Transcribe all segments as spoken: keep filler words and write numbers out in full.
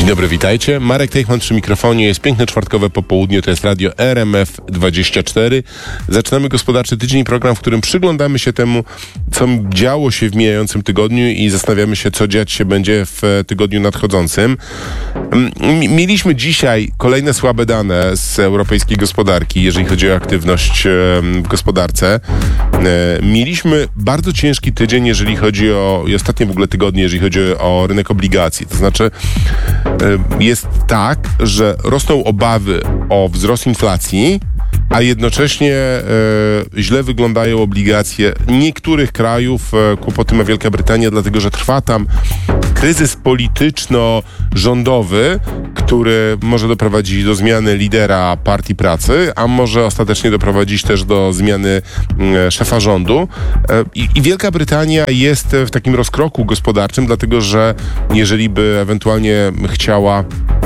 Dzień dobry, witajcie. Marek Teichman przy mikrofonie. Jest piękne czwartkowe popołudnie, to jest radio R M F dwadzieścia cztery. Zaczynamy gospodarczy tydzień, program, w którym przyglądamy się temu, co działo się w mijającym tygodniu i zastanawiamy się, co dziać się będzie w tygodniu nadchodzącym. Mieliśmy dzisiaj kolejne słabe dane z europejskiej gospodarki, jeżeli chodzi o aktywność w gospodarce. Mieliśmy bardzo ciężki tydzień, jeżeli chodzi o, i ostatnie w ogóle tygodnie, jeżeli chodzi o rynek obligacji. To znaczy, jest tak, że rosną obawy o wzrost inflacji, a jednocześnie e, źle wyglądają obligacje niektórych krajów. E, kłopoty ma Wielka Brytania, dlatego że trwa tam kryzys polityczno-rządowy, który może doprowadzić do zmiany lidera Partii Pracy, a może ostatecznie doprowadzić też do zmiany e, szefa rządu. E, i, I Wielka Brytania jest w takim rozkroku gospodarczym, dlatego że jeżeli by ewentualnie chciała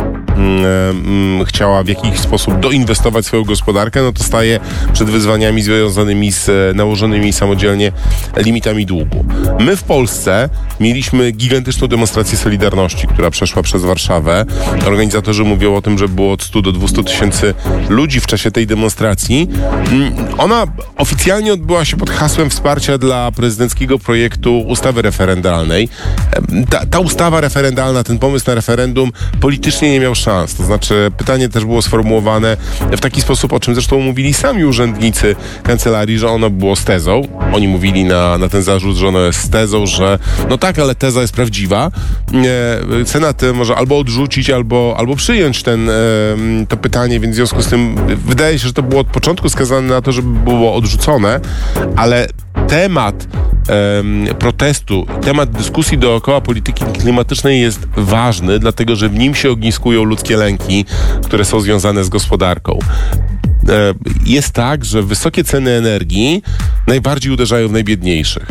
chciała w jakiś sposób doinwestować swoją gospodarkę, no to staje przed wyzwaniami związanymi z nałożonymi samodzielnie limitami długu. My w Polsce mieliśmy gigantyczną demonstrację Solidarności, która przeszła przez Warszawę. Organizatorzy mówią o tym, że było od stu do dwustu tysięcy ludzi w czasie tej demonstracji. Ona oficjalnie odbyła się pod hasłem wsparcia dla prezydenckiego projektu ustawy referendalnej. Ta, ta ustawa referendalna, ten pomysł na referendum politycznie nie miał szans. To znaczy pytanie też było sformułowane w taki sposób, o czym zresztą mówili sami urzędnicy kancelarii, że ono było z tezą. Oni mówili na, na ten zarzut, że ono jest z tezą, że no tak, ale teza jest prawdziwa. E, Senat może albo odrzucić, albo, albo przyjąć ten, e, to pytanie, więc w związku z tym wydaje się, że to było od początku skazane na to, żeby było odrzucone, ale temat e, protestu, temat dyskusji dookoła polityki klimatycznej jest ważny, dlatego że w nim się ogniskują ludzkie lęki, które są związane z gospodarką. E, jest tak, że wysokie ceny energii najbardziej uderzają w najbiedniejszych.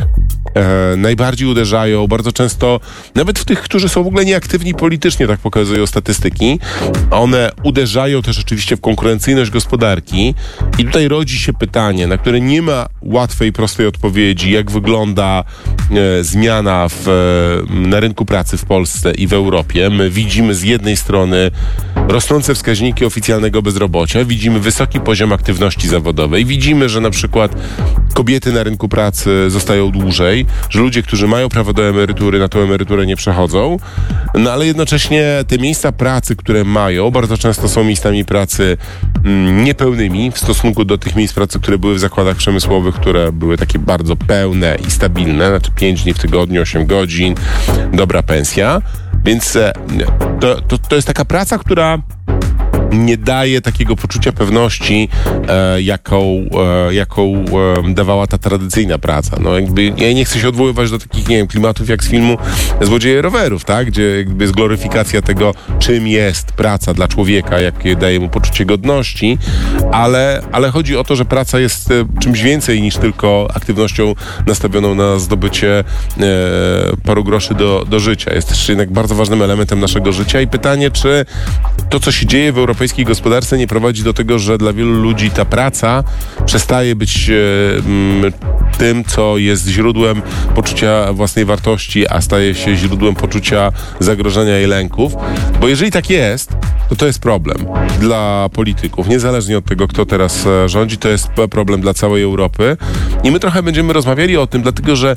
E, najbardziej uderzają bardzo często nawet w tych, którzy są w ogóle nieaktywni politycznie, tak pokazują statystyki. One uderzają też oczywiście w konkurencyjność gospodarki i tutaj rodzi się pytanie, na które nie ma łatwej, prostej odpowiedzi, jak wygląda e, zmiana w, e, na rynku pracy w Polsce i w Europie. My widzimy z jednej strony rosnące wskaźniki oficjalnego bezrobocia, widzimy wysoki poziom aktywności zawodowej, widzimy, że na przykład kobiety na rynku pracy zostają dłużej, że ludzie, którzy mają prawo do emerytury, na tą emeryturę nie przechodzą, no ale jednocześnie te miejsca pracy, które mają, bardzo często są miejscami pracy mm, niepełnymi w stosunku do tych miejsc pracy, które były w zakładach przemysłowych, które były takie bardzo pełne i stabilne, znaczy pięć dni w tygodniu, osiem godzin, dobra pensja, więc to, to, to jest taka praca, która nie daje takiego poczucia pewności, e, jaką, e, jaką e, dawała ta tradycyjna praca. No jakby, ja nie chcę się odwoływać do takich, nie wiem, klimatów jak z filmu Złodzieje rowerów, tak? Gdzie jakby jest gloryfikacja tego, czym jest praca dla człowieka, jakie daje mu poczucie godności, ale, ale chodzi o to, że praca jest e, czymś więcej niż tylko aktywnością nastawioną na zdobycie e, paru groszy do, do życia. Jest też jednak bardzo ważnym elementem naszego życia i pytanie, czy to, co się dzieje w europejskiej gospodarce, nie prowadzi do tego, że dla wielu ludzi ta praca przestaje być e, m, tym, co jest źródłem poczucia własnej wartości, a staje się źródłem poczucia zagrożenia i lęków. Bo jeżeli tak jest, to to jest problem dla polityków. Niezależnie od tego, kto teraz e, rządzi, to jest problem dla całej Europy. I my trochę będziemy rozmawiali o tym, dlatego że e,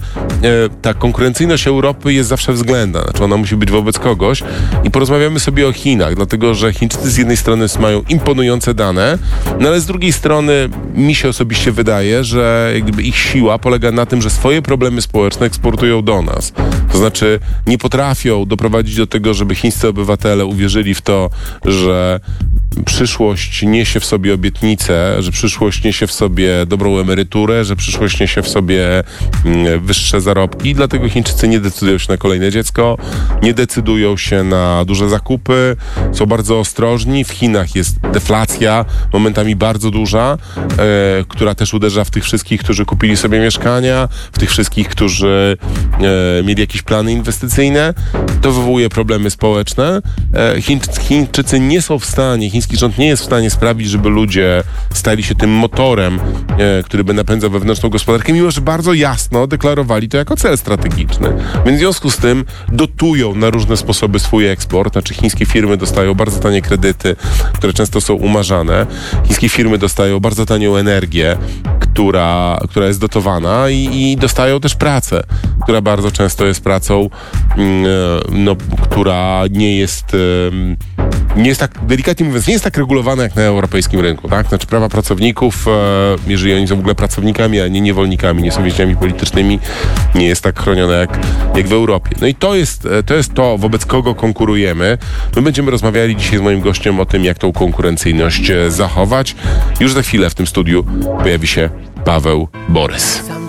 ta konkurencyjność Europy jest zawsze względna. Znaczy ona musi być wobec kogoś. I porozmawiamy sobie o Chinach, dlatego że Chińczycy z jednej strony mają imponujące dane, no ale z drugiej strony mi się osobiście wydaje, że jakby ich siła polega na tym, że swoje problemy społeczne eksportują do nas. To znaczy nie potrafią doprowadzić do tego, żeby chińscy obywatele uwierzyli w to, że przyszłość niesie w sobie obietnicę, że przyszłość niesie w sobie dobrą emeryturę, że przyszłość niesie w sobie wyższe zarobki. Dlatego Chińczycy nie decydują się na kolejne dziecko, nie decydują się na duże zakupy, są bardzo ostrożni. W Chinach jest deflacja, momentami bardzo duża, e, która też uderza w tych wszystkich, którzy kupili sobie mieszkania, w tych wszystkich, którzy e, mieli jakieś plany inwestycyjne. To wywołuje problemy społeczne. E, Chiń, Chińczycy nie są w stanie, chińscy chiński rząd nie jest w stanie sprawić, żeby ludzie stali się tym motorem, e, który by napędzał wewnętrzną gospodarkę, mimo że bardzo jasno deklarowali to jako cel strategiczny. Więc w związku z tym dotują na różne sposoby swój eksport. Znaczy chińskie firmy dostają bardzo tanie kredyty, które często są umarzane. Chińskie firmy dostają bardzo tanią energię, która, która jest dotowana i, i dostają też pracę, która bardzo często jest pracą, no, która nie jest, nie jest tak, delikatnie mówiąc, nie jest tak regulowana jak na europejskim rynku, tak? Znaczy prawa pracowników, jeżeli oni są w ogóle pracownikami, a nie niewolnikami, nie są więźniami politycznymi, nie jest tak chronione jak, jak w Europie. No i to jest, to jest to, wobec kogo konkurujemy. My będziemy rozmawiali dzisiaj z moim gościem o tym, jak tą konkurencyjność zachować. Już za chwilę w tym studiu pojawi się Paweł Borys.